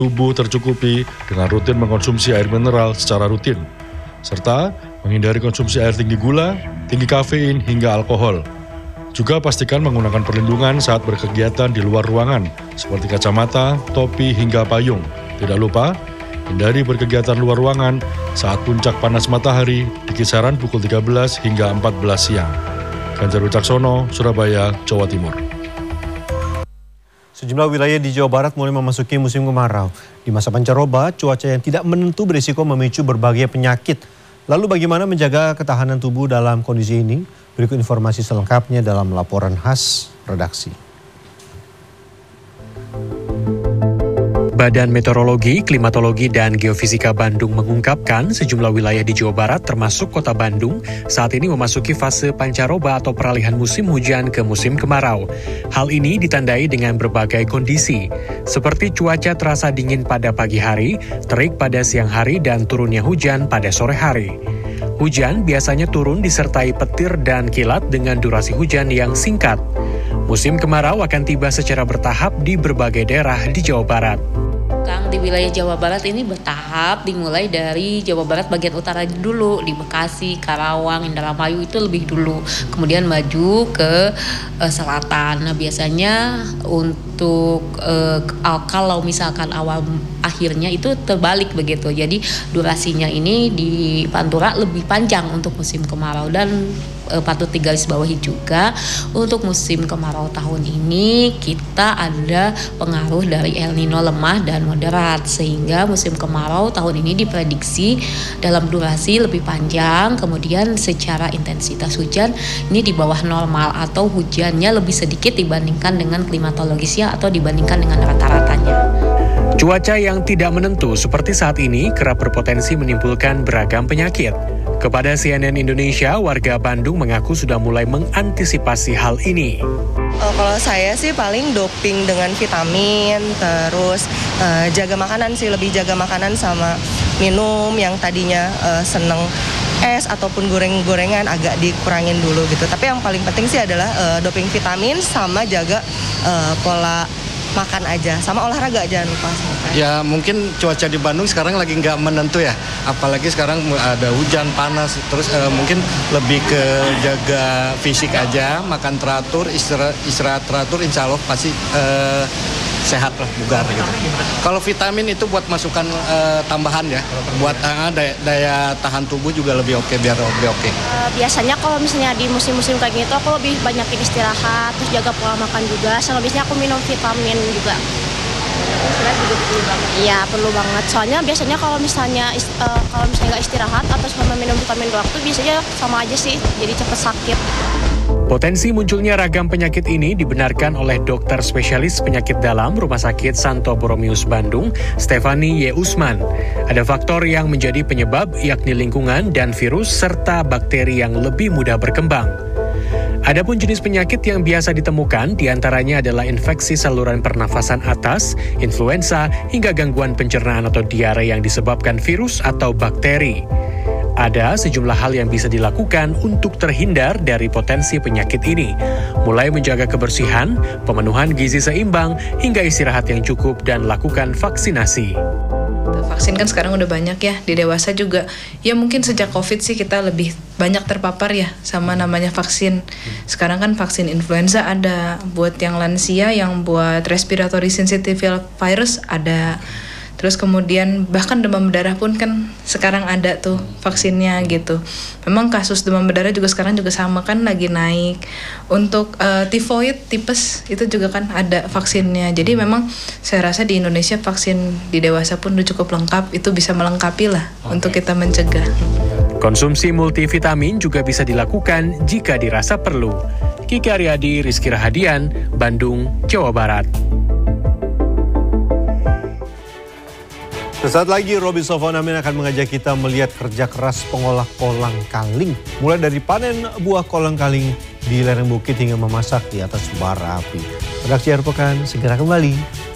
tubuh tercukupi dengan rutin mengkonsumsi air mineral secara rutin, serta menghindari konsumsi air tinggi gula, tinggi kafein, hingga alkohol. Juga pastikan menggunakan perlindungan saat berkegiatan di luar ruangan, seperti kacamata, topi, hingga payung. Tidak lupa, hindari berkegiatan luar ruangan saat puncak panas matahari di kisaran pukul 13 hingga 14 siang. Ganjar Wicaksono, Surabaya, Jawa Timur. Sejumlah wilayah di Jawa Barat mulai memasuki musim kemarau. Di masa pancaroba, cuaca yang tidak menentu berisiko memicu berbagai penyakit. Lalu bagaimana menjaga ketahanan tubuh dalam kondisi ini? Berikut informasi selengkapnya dalam laporan khas redaksi. Badan Meteorologi, Klimatologi, dan Geofisika Bandung mengungkapkan sejumlah wilayah di Jawa Barat termasuk kota Bandung saat ini memasuki fase pancaroba atau peralihan musim hujan ke musim kemarau. Hal ini ditandai dengan berbagai kondisi, seperti cuaca terasa dingin pada pagi hari, terik pada siang hari, dan turunnya hujan pada sore hari. Hujan biasanya turun disertai petir dan kilat dengan durasi hujan yang singkat. Musim kemarau akan tiba secara bertahap di berbagai daerah di Jawa Barat. Kang, di wilayah Jawa Barat ini bertahap, dimulai dari Jawa Barat bagian utara dulu, di Bekasi, Karawang, Indramayu itu lebih dulu, kemudian maju ke selatan. Nah, biasanya untuk kalau misalkan awal akhirnya itu terbalik begitu, jadi durasinya ini di Pantura lebih panjang untuk musim kemarau. Dan patut digarisbawahi juga untuk musim kemarau tahun ini kita ada pengaruh dari El Nino lemah dan moderat, sehingga musim kemarau tahun ini diprediksi dalam durasi lebih panjang, kemudian secara intensitas hujan ini di bawah normal atau hujannya lebih sedikit dibandingkan dengan klimatologisnya atau dibandingkan dengan rata-ratanya. Cuaca yang tidak menentu seperti saat ini kerap berpotensi menimbulkan beragam penyakit. Kepada CNN Indonesia, warga Bandung mengaku sudah mulai mengantisipasi hal ini. Kalau saya sih paling doping dengan vitamin, terus jaga makanan sih, lebih jaga makanan sama minum yang tadinya seneng es ataupun goreng-gorengan agak dikurangin dulu gitu. Tapi yang paling penting sih adalah doping vitamin sama jaga pola makan aja, sama olahraga jangan lupa. Ya mungkin cuaca di Bandung sekarang lagi nggak menentu ya, apalagi sekarang ada hujan, panas, terus mungkin lebih ke jaga fisik aja, makan teratur, istirahat teratur, insya Allah pasti sehat lah, bugar gitu. Kalau vitamin itu buat masukan tambahan ya, buat daya tahan tubuh juga lebih oke, biar lebih oke. Biasanya kalau misalnya di musim-musim kayak gitu aku lebih banyakin istirahat, terus jaga pola makan juga, sama biasanya aku minum vitamin juga. Istirahat juga perlu banget. Iya perlu banget. Soalnya biasanya kalau misalnya nggak istirahat atau sama minum vitamin waktu biasanya sama aja sih, jadi cepet sakit. Potensi munculnya ragam penyakit ini dibenarkan oleh dokter spesialis penyakit dalam Rumah Sakit Santo Borromeus Bandung, Stefani Y. Usman. Ada faktor yang menjadi penyebab, yakni lingkungan dan virus serta bakteri yang lebih mudah berkembang. Adapun jenis penyakit yang biasa ditemukan diantaranya adalah infeksi saluran pernafasan atas, influenza, hingga gangguan pencernaan atau diare yang disebabkan virus atau bakteri. Ada sejumlah hal yang bisa dilakukan untuk terhindar dari potensi penyakit ini, mulai menjaga kebersihan, pemenuhan gizi seimbang, hingga istirahat yang cukup dan lakukan vaksinasi. Vaksin kan sekarang udah banyak ya, di dewasa juga. Ya mungkin sejak COVID sih kita lebih banyak terpapar ya sama namanya vaksin. Sekarang kan vaksin influenza ada, buat yang lansia, yang buat respiratory syncytial virus ada. Terus kemudian bahkan demam berdarah pun kan sekarang ada tuh vaksinnya gitu. Memang kasus demam berdarah juga sekarang juga sama kan lagi naik. Untuk tifoid, tipes itu juga kan ada vaksinnya. Jadi memang saya rasa di Indonesia vaksin di dewasa pun udah cukup lengkap. Itu bisa melengkapi lah untuk kita mencegah. Konsumsi multivitamin juga bisa dilakukan jika dirasa perlu. Kiki Aryadi, Rizky Rahadian, Bandung, Jawa Barat. Sesaat lagi Robby Sofonamin akan mengajak kita melihat kerja keras pengolah kolang kaling. Mulai dari panen buah kolang kaling di lereng bukit hingga memasak di atas bara api. Redaksi Akhir Pekan segera kembali.